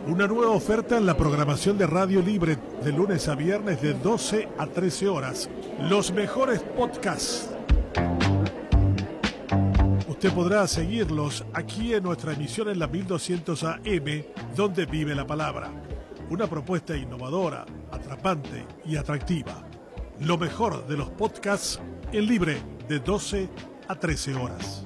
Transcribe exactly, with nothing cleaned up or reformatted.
Una nueva oferta en la programación de Radio Libre de lunes a viernes de doce a trece horas. Los mejores podcasts. Usted podrá seguirlos aquí en nuestra emisión en la mil doscientos A M, donde vive la palabra. Una propuesta innovadora, atrapante y atractiva. Lo mejor de los podcasts en Libre de doce a trece horas.